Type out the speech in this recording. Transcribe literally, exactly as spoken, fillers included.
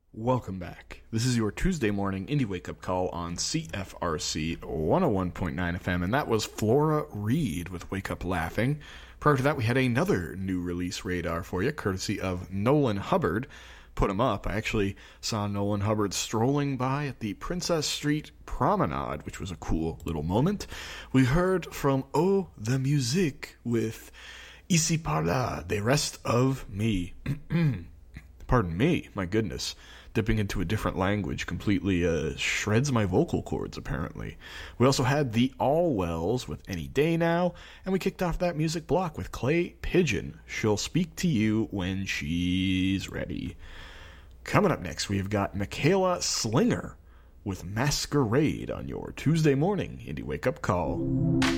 Welcome back. This is your Tuesday morning indie wake-up call on C F R C one oh one point nine F M, and that was Flora Reed with Wake Up Laughing. Prior to that, we had another new release radar for you, courtesy of Nolan Hubbard. Put him up. I actually saw Nolan Hubbard strolling by at the Princess Street Promenade, which was a cool little moment. We heard from Oh the Musique with Ici par là, the rest of me. Pardon me, my goodness. Dipping into a different language completely uh, shreds my vocal cords, apparently. We also had the Allwells with Any Day Now, and we kicked off that music block with Clay Pigeon. She'll speak to you when she's ready. Coming up next, we've got Michaela Slinger with Masquerade on your Tuesday morning indie wake-up call.